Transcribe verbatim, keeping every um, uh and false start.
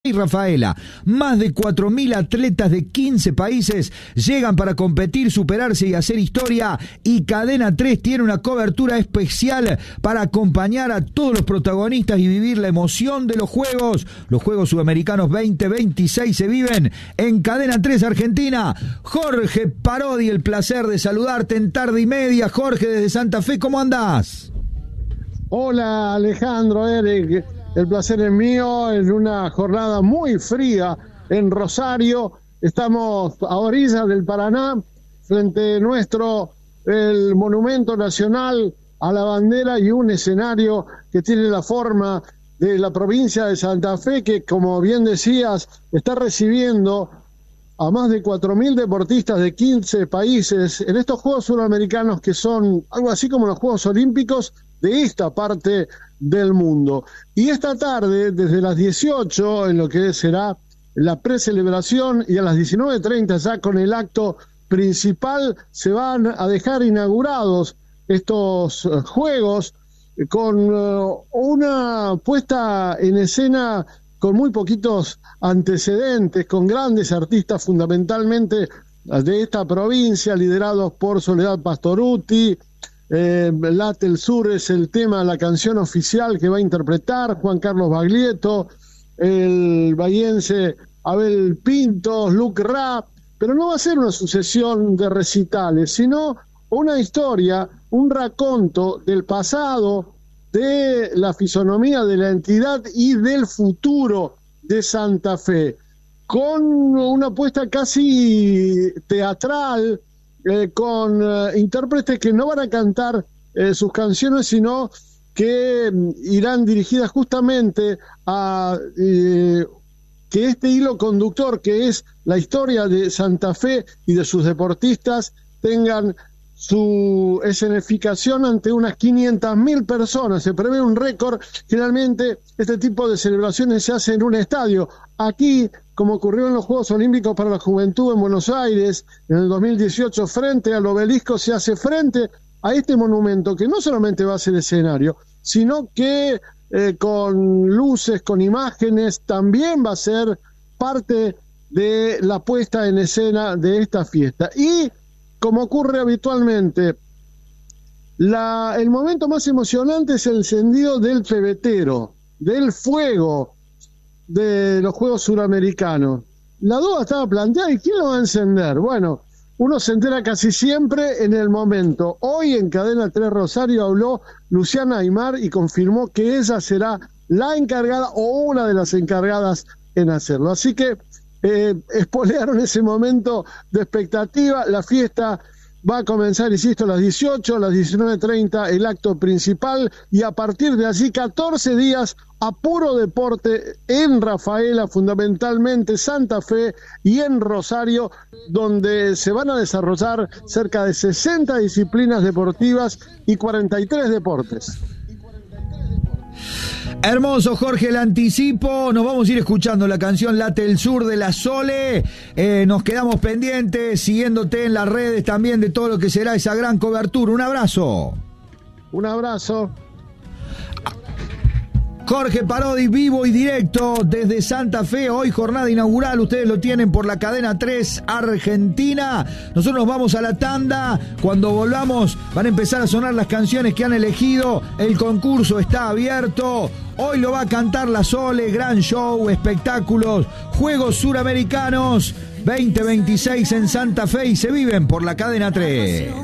y Rafaela. Más de cuatro mil atletas de quince países llegan para competir, superarse y hacer historia, y Cadena tres tiene una cobertura especial para acompañar a todos los protagonistas y vivir la emoción de los Juegos. Los Juegos Sudamericanos veinte veintiséis se viven en Cadena tres Argentina. Jorge Parodi, el placer de saludarte en tarde y media. Jorge, desde Santa Fe, ¿cómo andás? Hola Alejandro, Eric, el placer es mío en una jornada muy fría en Rosario. Estamos a orillas del Paraná, frente nuestro el Monumento Nacional a la Bandera y un escenario que tiene la forma de la provincia de Santa Fe, que, como bien decías, está recibiendo a más de cuatro mil deportistas de quince países en estos Juegos Suramericanos, que son algo así como los Juegos Olímpicos de esta parte del mundo. Y esta tarde, desde las dieciocho, en lo que será la precelebración, y a las diecinueve treinta ya con el acto principal, se van a dejar inaugurados estos uh, Juegos con uh, una puesta en escena con muy poquitos antecedentes, con grandes artistas fundamentalmente de esta provincia, liderados por Soledad Pastorutti. Eh, Late el Sur es el tema, la canción oficial que va a interpretar Juan Carlos Baglietto, el bahiense Abel Pintos, Luke Rapp, pero no va a ser una sucesión de recitales, sino una historia, un raconto del pasado, de la fisonomía de la entidad y del futuro de Santa Fe, con una apuesta casi teatral, Eh, con eh, intérpretes que no van a cantar eh, sus canciones, sino que eh, irán dirigidas justamente a eh, que este hilo conductor, que es la historia de Santa Fe y de sus deportistas, tengan su escenificación ante unas quinientas mil personas. Se prevé un récord. Generalmente este tipo de celebraciones se hace en un estadio. Aquí, como ocurrió en los Juegos Olímpicos para la Juventud en Buenos Aires en el dos mil dieciocho, frente al obelisco, se hace frente a este monumento, que no solamente va a ser escenario, sino que eh, con luces, con imágenes, también va a ser parte de la puesta en escena de esta fiesta. Y como ocurre habitualmente, la, el momento más emocionante es el encendido del pebetero, del fuego de los Juegos Suramericanos. La duda estaba planteada, ¿y quién lo va a encender? Bueno, uno se entera casi siempre en el momento. Hoy en Cadena tres Rosario habló Luciana Aymar y confirmó que ella será la encargada o una de las encargadas en hacerlo. Así que eh, espolearon ese momento de expectativa. La fiesta va a comenzar, insisto, a las dieciocho, a las diecinueve treinta el acto principal, y a partir de allí catorce días a puro deporte en Rafaela, fundamentalmente Santa Fe y en Rosario, donde se van a desarrollar cerca de sesenta disciplinas deportivas y cuarenta y tres deportes. Hermoso, Jorge, el anticipo. Nos vamos a ir escuchando la canción Late el Sur de la Sole. Eh, nos quedamos pendientes, siguiéndote en las redes también de todo lo que será esa gran cobertura. Un abrazo. Un abrazo. Jorge Parodi, vivo y directo desde Santa Fe. Hoy jornada inaugural, ustedes lo tienen por la Cadena tres Argentina. Nosotros nos vamos a la tanda. Cuando volvamos van a empezar a sonar las canciones que han elegido. El concurso está abierto. Hoy lo va a cantar la Sole. Gran show, espectáculos, Juegos Suramericanos veinte veintiséis en Santa Fe, y se viven por la Cadena tres.